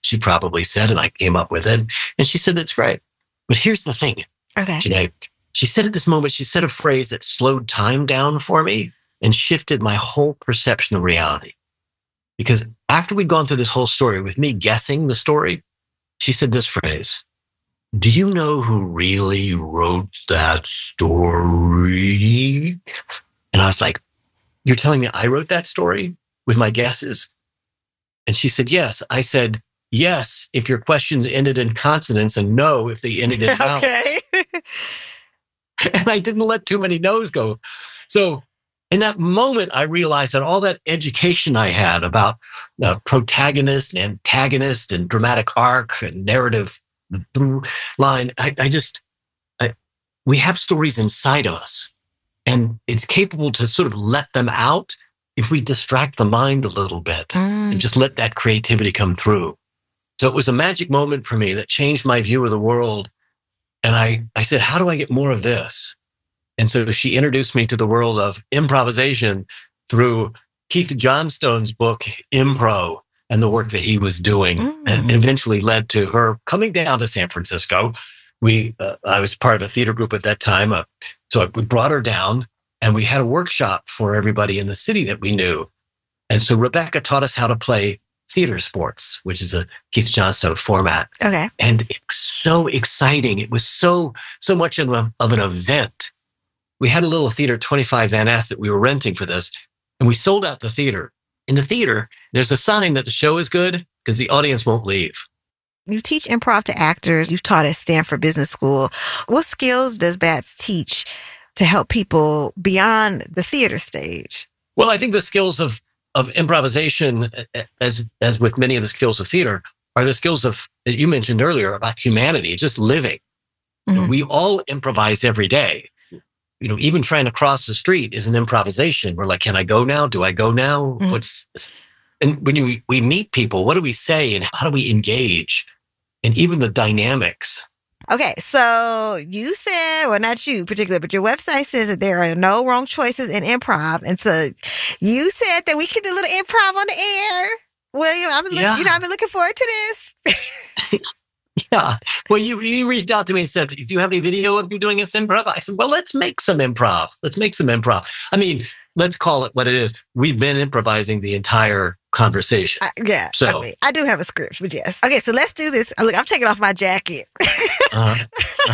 she probably said, and I came up with it. And she said, that's great. But here's the thing, Okay. Janae. She said at this moment, she said a phrase that slowed time down for me and shifted my whole perception of reality. Because after we'd gone through this whole story with me guessing the story, she said this phrase, do you know who really wrote that story? And I was like, you're telling me I wrote that story with my guesses? And she said, yes. I said, yes, if your questions ended in consonants, and no, if they ended in vowels. Okay. And I didn't let too many no's go. So in that moment, I realized that all that education I had about the protagonist and antagonist and dramatic arc and narrative through line, we have stories inside of us, and it's capable to sort of let them out if we distract the mind a little bit and just let that creativity come through. So it was a magic moment for me that changed my view of the world. And I said, how do I get more of this? And so she introduced me to the world of improvisation through Keith Johnstone's book, Impro, and the work that he was doing, and eventually led to her coming down to San Francisco. I was part of a theater group at that time. So we brought her down and we had a workshop for everybody in the city that we knew. And so Rebecca taught us how to play theater sports, which is a Keith Johnstone format. Okay. And it's so exciting. It was so much of an event. We had a little theater, 25 Van Ness, that we were renting for this, and we sold out the theater. In the theater, there's a sign that the show is good because the audience won't leave. You teach improv to actors. You've taught at Stanford Business School. What skills does BATS teach to help people beyond the theater stage? Well, I think the skills of improvisation, as with many of the skills of theater, are the skills that you mentioned earlier about humanity, just living. Mm-hmm. We all improvise every day. Even trying to cross the street is an improvisation. We're like, can I go now? Do I go now? Mm-hmm. And when we meet people, what do we say and how do we engage? And even the dynamics. Okay, so you said, well, not you particularly, but your website says that there are no wrong choices in improv. And so you said that we can do a little improv on the air. William, I've been looking forward to this. Yeah. Well, you reached out to me and said, do you have any video of you doing this improv? I said, well, let's make some improv. I mean, let's call it what it is. We've been improvising the entire conversation. Yeah. So I do have a script, but yes. Okay, so let's do this. Look, I'm taking off my jacket. And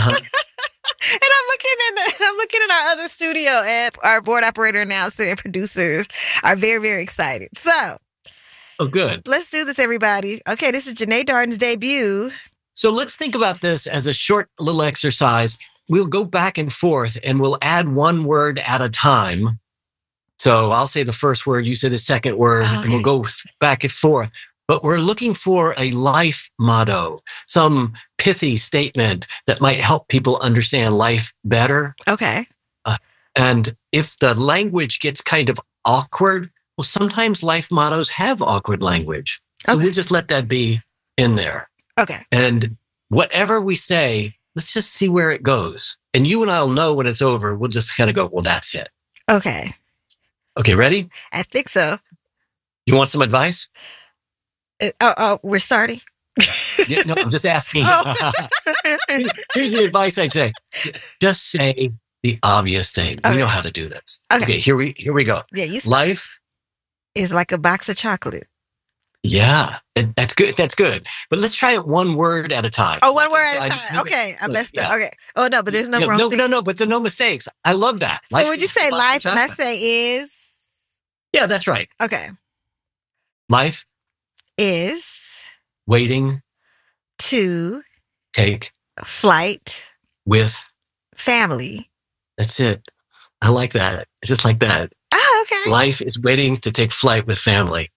I'm looking in our other studio, and our board operator, announcer, and producers are very, very excited. So, good. Let's do this, everybody. Okay, this is Janae Darden's debut. So let's think about this as a short little exercise. We'll go back and forth, and we'll add one word at a time. So I'll say the first word, you say the second word, and we'll go back and forth. But we're looking for a life motto, some pithy statement that might help people understand life better. Okay. And if the language gets kind of awkward, well, sometimes life mottos have awkward language. So we'll just let that be in there. Okay. And whatever we say, let's just see where it goes. And you and I'll know when it's over. We'll just kind of go, well, that's it. Okay. Okay, ready? I think so. You want some advice? We're starting? Yeah, no, I'm just asking. Here's the advice I'd say. Just say the obvious thing. We know how to do this. Okay, here we go. Yeah, life is like a box of chocolate. Yeah, that's good. That's good. But let's try it one word at a time. Oh, one word at a time. Okay, I messed up. Okay. Oh, no, but there's no wrong thing. No, but there are no mistakes. I love that. So would you say life, and I say is? Yeah, that's right. Okay. Life is waiting to take flight with family. That's it. I like that. It's just like that. Oh, okay. Life is waiting to take flight with family.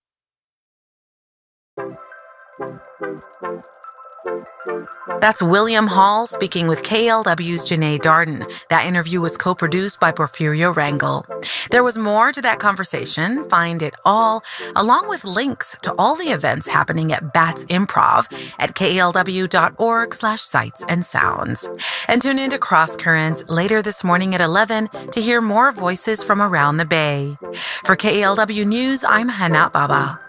That's William Hall speaking with KLW's Janae Darden. That interview was co-produced by Porfirio Rangel. There was more to that conversation. Find it all, along with links to all the events happening at BATS Improv at klw.org/sights and sounds. And tune into Cross Currents later this morning at 11 to hear more voices from around the Bay. For KLW News, I'm Hana Baba.